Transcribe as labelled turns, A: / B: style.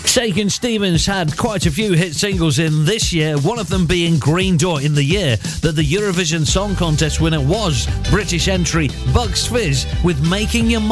A: Shakin' Stevens had quite a few hit singles in this year, one of them being Green Door, in the year that the Eurovision Song Contest winner was British entry Bucks Fizz with Making Your